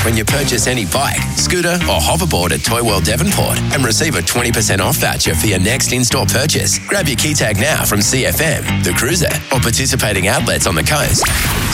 when you purchase any bike, scooter or hoverboard at Toy World Devonport and receive a 20% off voucher for your next in-store purchase. Grab your key tag now from CFM, The Cruiser, or participating outlets on the coast.